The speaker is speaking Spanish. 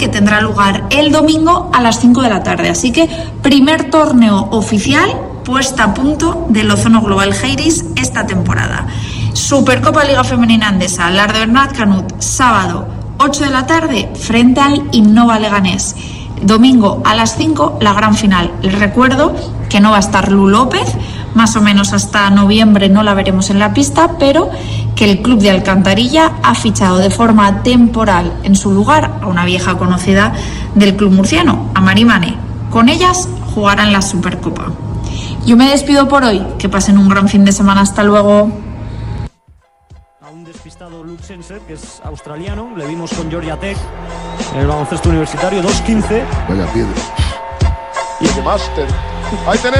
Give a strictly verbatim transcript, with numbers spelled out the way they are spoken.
que tendrá lugar el domingo a las cinco de la tarde. Así que primer torneo oficial puesta a punto del Ozono Global Jairis esta temporada. Supercopa Liga Femenina Andesa, Lar de Bernat Canut, sábado ocho de la tarde frente al Innova Leganés. Domingo a las cinco la gran final. Les recuerdo que no va a estar Lu López, más o menos hasta noviembre no la veremos en la pista, pero que el club de Alcantarilla ha fichado de forma temporal en su lugar a una vieja conocida del club murciano, a Mari Mane. Con ellas jugarán la Supercopa. Yo me despido por hoy, que pasen un gran fin de semana, hasta luego. A un despistado Luxense, que es australiano, le vimos con Georgia Tech en el baloncesto universitario, dos quince. Vaya piedra. Y de máster. Ahí tenemos.